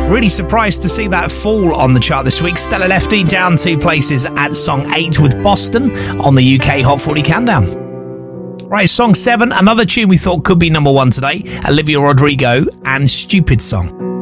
Really surprised to see that fall on the chart this week. Stella Lefty down 2 places at song 8 with Boston on the UK Hot 40 Countdown. Right, song 7, another tune we thought could be number 1 today. Olivia Rodrigo and Stupid Song.